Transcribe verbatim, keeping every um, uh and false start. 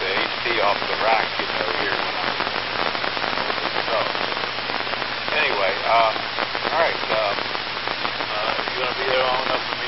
the H D off the rack, you know, here when I'm with the snow. Anyway, uh, all right. Uh, uh, you gonna be there long enough for